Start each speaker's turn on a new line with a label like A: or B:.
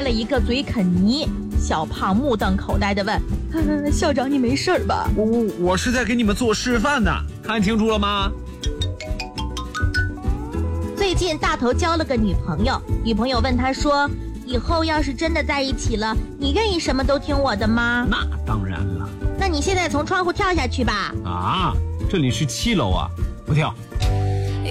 A: 了一个嘴啃泥。小胖目瞪口呆地问：校长你没事吧？
B: 我是在给你们做示范呢，看清楚了吗？
A: 最近大头交了个女朋友，女朋友问他说，以后要是真的在一起了，你愿意什么都听我的吗？
B: 那当然了。
A: 那你现在从窗户跳下去吧。
B: 啊，这里是7楼啊，不跳。